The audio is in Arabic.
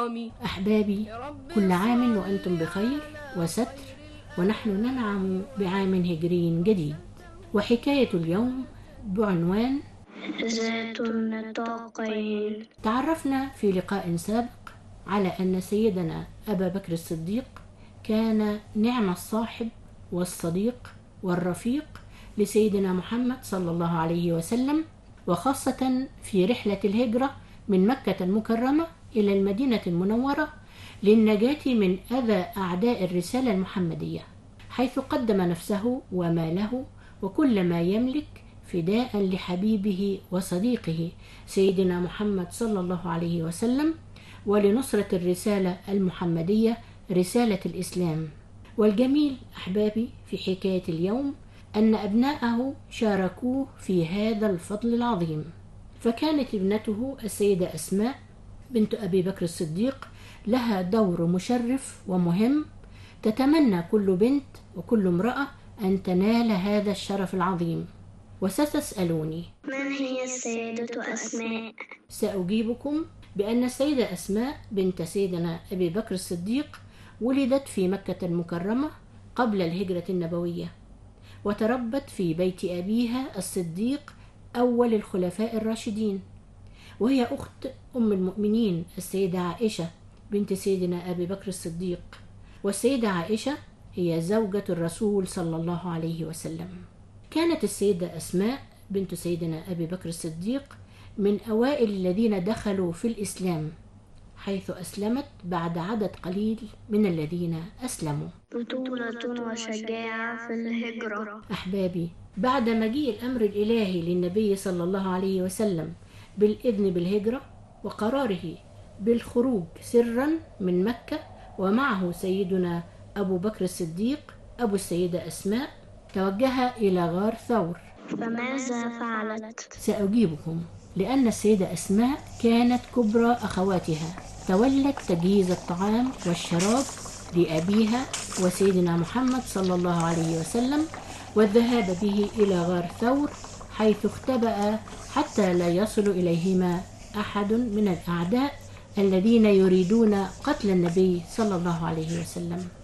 أحبابي، كل عام وأنتم بخير وستر، ونحن ننعم بعام هجري جديد. وحكاية اليوم بعنوان ذات النطاقين. تعرفنا في لقاء سابق على أن سيدنا أبا بكر الصديق كان نعم الصاحب والصديق والرفيق لسيدنا محمد صلى الله عليه وسلم، وخاصة في رحلة الهجرة من مكة المكرمة إلى المدينة المنورة للنجاة من أذى أعداء الرسالة المحمدية، حيث قدم نفسه وماله وكل ما يملك فداء لحبيبه وصديقه سيدنا محمد صلى الله عليه وسلم، ولنصرة الرسالة المحمدية، رسالة الإسلام. والجميل أحبابي في حكاية اليوم أن أبناءه شاركوه في هذا الفضل العظيم. فكانت ابنته السيدة أسماء بنت أبي بكر الصديق لها دور مشرف ومهم، تتمنى كل بنت وكل امرأة أن تنال هذا الشرف العظيم. وستسألوني: من هي السيدة أسماء؟ سأجيبكم بأن السيدة أسماء بنت سيدنا أبي بكر الصديق ولدت في مكة المكرمة قبل الهجرة النبوية، وتربت في بيت أبيها الصديق أول الخلفاء الراشدين، وهي أخت أم المؤمنين السيدة عائشة بنت سيدنا أبي بكر الصديق. والسيدة عائشة هي زوجة الرسول صلى الله عليه وسلم. كانت السيدة أسماء بنت سيدنا أبي بكر الصديق من أوائل الذين دخلوا في الإسلام، حيث أسلمت بعد عدد قليل من الذين أسلموا. بطولة وشجاعة في الهجرة. أحبابي، بعد مجيء الأمر الإلهي للنبي صلى الله عليه وسلم بالإذن بالهجرة وقراره بالخروج سرا من مكة، ومعه سيدنا أبو بكر الصديق أبو السيدة أسماء، توجه إلى غار ثور. فماذا فعلت؟ سأجيبكم، لأن السيدة أسماء كانت كبرى أخواتها، تولت تجهيز الطعام والشراب لأبيها وسيدنا محمد صلى الله عليه وسلم، والذهاب به إلى غار ثور، حيث اختبأ حتى لا يصل إليهما أحد من الأعداء الذين يريدون قتل النبي صلى الله عليه وسلم.